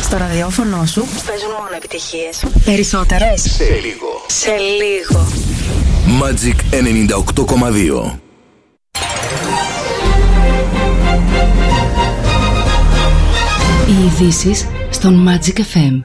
Στο ραδιόφωνο σου παίζουν μόνο επιτυχίες. Περισσότερες. Σε λίγο. Σε λίγο. Magic 98,2. Οι ειδήσεις στον Magic FM.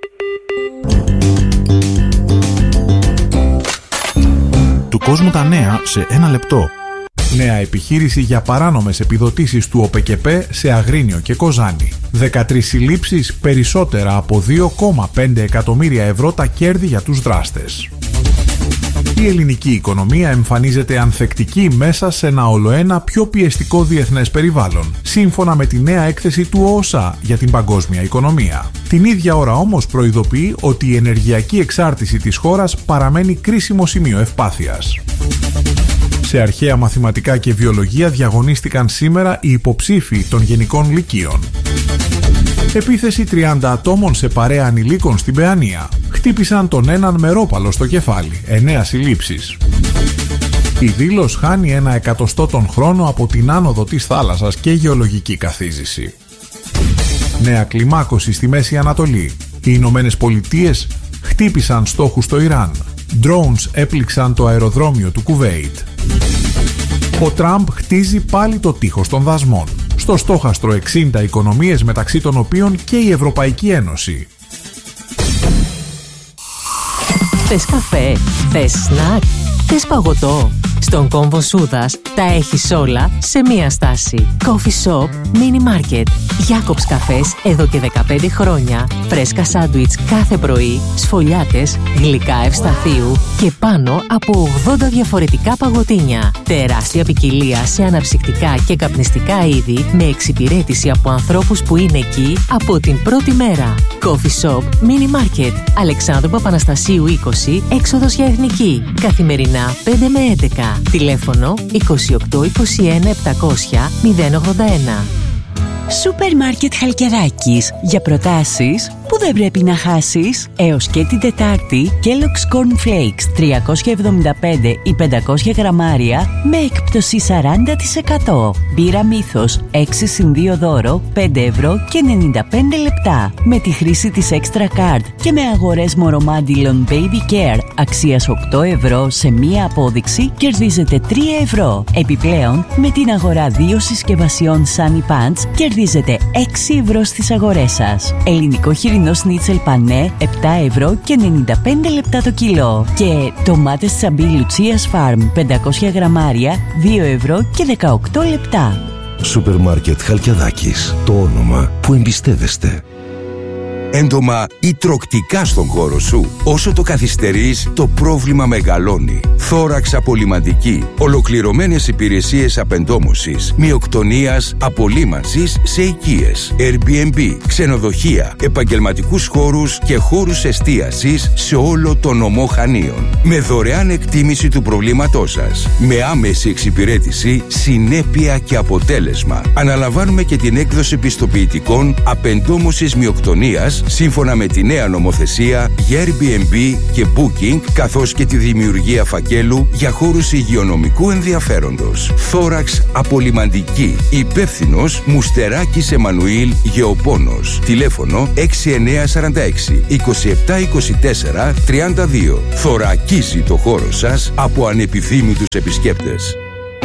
Του κόσμου τα νέα σε ένα λεπτό. Νέα επιχείρηση για παράνομες επιδοτήσεις του ΟΠΕΚΕΠΕ σε Αγρίνιο και Κοζάνη. 13 συλλήψεις, περισσότερα από 2,5 εκατομμύρια ευρώ τα κέρδη για τους δράστες. Η ελληνική οικονομία εμφανίζεται ανθεκτική μέσα σε ένα ολοένα πιο πιεστικό διεθνές περιβάλλον, σύμφωνα με τη νέα έκθεση του ΟΟΣΑ για την παγκόσμια οικονομία. Την ίδια ώρα όμως προειδοποιεί ότι η ενεργειακή εξάρτηση της χώρας παραμένει κρίσιμο σημείο ευπάθειας. Σε αρχαία μαθηματικά και βιολογία διαγωνίστηκαν σήμερα οι υποψήφοι των γενικών λυκείων. Επίθεση 30 ατόμων σε παρέα ανηλίκων στην Παιανία. Χτύπησαν τον έναν με ρόπαλο στο κεφάλι. 9 συλλήψεις. Η Δήλος χάνει 1/100 τον χρόνο από την άνοδο της θάλασσας και γεωλογική καθίζηση. Νέα κλιμάκωση στη Μέση Ανατολή. Οι Ηνωμένες Πολιτείες χτύπησαν στόχους στο Ιράν. Drones έπληξαν το αεροδρόμιο του Κουβέιτ. Ο Τραμπ χτίζει πάλι το τείχος των δασμών. Στο στόχαστρο 60 οικονομίες, μεταξύ των οποίων και η Ευρωπαϊκή Ένωση. Θες καφέ, θες σνακ, θες παγωτό. Στον κόμβο Σούδας τα έχεις όλα σε μία στάση. Coffee Shop Mini Market. Jacobs καφές εδώ και 15 χρόνια. Φρέσκα σάντουιτς κάθε πρωί, σφολιάτες, γλυκά ευσταθείου και πάνω από 80 διαφορετικά παγωτίνια. Τεράστια ποικιλία σε αναψυκτικά και καπνιστικά είδη με εξυπηρέτηση από ανθρώπους που είναι εκεί από την πρώτη μέρα. Coffee Shop Mini Market. Αλεξάνδρου Παπαναστασίου 20, έξοδος για Εθνική. Καθημερινά 5 με 11. Τηλέφωνο 28 21 700 081. Σούπερ Μάρκετ Χαλκιδάκης. Για προτάσεις που δεν πρέπει να χάσεις. Έως και την Τετάρτη, Kellogg's Corn Flakes 375 ή 500 γραμμάρια με έκπτωση 40%. Μπύρα Μύθος 6+2 δώρο 5 ευρώ και 95 λεπτά. Με τη χρήση της Extra Card και με αγορές Moromandilon Baby Care αξίας 8 ευρώ σε μία απόδειξη κερδίζετε 3 ευρώ. Επιπλέον, με την αγορά 2 συσκευασιών Sunny Pants κερδίζετε 6 ευρώ στις αγορές σας. Ελληνικό χοιρινό σνίτσελ πανέ 7 ευρώ και 95 λεπτά το κιλό. Και ντομάτες τσαμπί Λουτσίας Farm 500 γραμμάρια 2 ευρώ και 18 λεπτά. Σούπερ Μάρκετ Χαλκιαδάκης. Το όνομα που εμπιστεύεστε. Έντομα ή τροκτικά στον χώρο σου. Όσο το καθυστερείς, το πρόβλημα μεγαλώνει. Θώραξ απολυμαντική. Ολοκληρωμένες υπηρεσίες απεντόμωσης, μυοκτονίας, απολύμανσης σε οικίες, Airbnb, ξενοδοχεία, επαγγελματικούς χώρους και χώρους εστίασης σε όλο το νομό Χανίων. Με δωρεάν εκτίμηση του προβλήματός σας. Με άμεση εξυπηρέτηση, συνέπεια και αποτέλεσμα. Αναλαμβάνουμε και την έκδοση πιστοποιητικών απεντόμωσης μυοκτονίας σύμφωνα με τη νέα νομοθεσία για Airbnb και Booking, καθώς και τη δημιουργία φακέλου για χώρους υγειονομικού ενδιαφέροντος. Θώραξ απολυμαντική. Υπεύθυνος Μουστεράκης Εμμανουήλ Γεωπόνος. Τηλέφωνο 6946 27 24 32. Θωρακίζει το χώρο σας από ανεπιθύμητους επισκέπτες.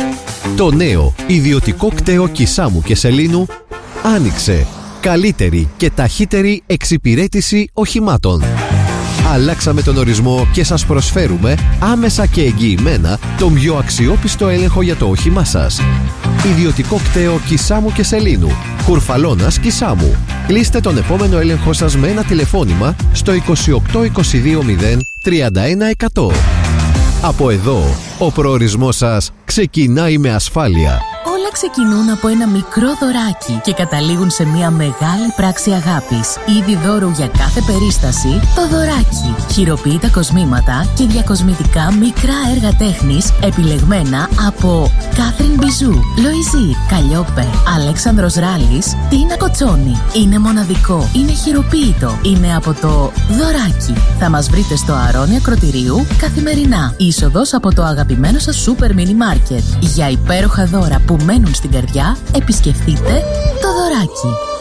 Το νέο ιδιωτικό κτέο Κισάμου και Σελήνου άνοιξε. Καλύτερη και ταχύτερη εξυπηρέτηση οχημάτων. Αλλάξαμε τον ορισμό και σας προσφέρουμε άμεσα και εγγυημένα τον πιο αξιόπιστο έλεγχο για το όχημά σας. Ιδιωτικό κτέο Κισάμου και Σελήνου. Κουρφαλώνας Κισάμου. Κλείστε τον επόμενο έλεγχο σας με ένα τηλεφώνημα στο 28 22 0 31 100. Από εδώ, ο προορισμός σας ξεκινάει με ασφάλεια. Όλα ξεκινούν από ένα μικρό δωράκι και καταλήγουν σε μια μεγάλη πράξη αγάπης. Είδη δώρου για κάθε περίσταση, το δωράκι. Χειροποίητα κοσμήματα και διακοσμητικά μικρά έργα τέχνης επιλεγμένα από Κάθριν Μπιζού, Λοϊζή, Καλλιόπε, Αλέξανδρος Ράλης, Τίνα Κοτσόνη. Είναι μοναδικό, είναι χειροποίητο, είναι από το δωράκι. Θα μας βρείτε στο Αρώνη Ακροτηρίου καθημερινά. Είσοδος από το αγαπημένο σας Super Mini Market. Για υπέροχα δώρα που μένουν στην καρδιά, επισκεφτείτε το δωράκι.